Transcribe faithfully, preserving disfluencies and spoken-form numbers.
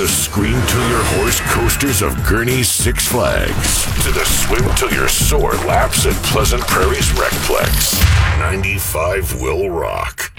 the scream till your horse coasters of Gurney's Six Flags to the swim till your sore laps at Pleasant Prairie's Recplex. ninety-five will rock.